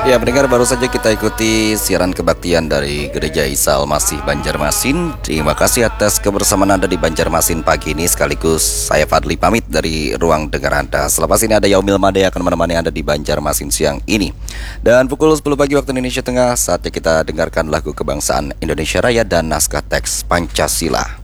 Ya, pendengar, baru saja kita ikuti siaran kebaktian dari Gereja Isa Al-Masih Banjarmasin. Terima kasih atas kebersamaan Anda di Banjarmasin pagi ini. Sekaligus saya Fadli pamit dari ruang dengar Anda. Selepas ini ada Yaumil Made akan menemani Anda di Banjarmasin siang ini. Dan pukul 10 pagi waktu Indonesia Tengah, saatnya kita dengarkan lagu kebangsaan Indonesia Raya dan naskah teks Pancasila.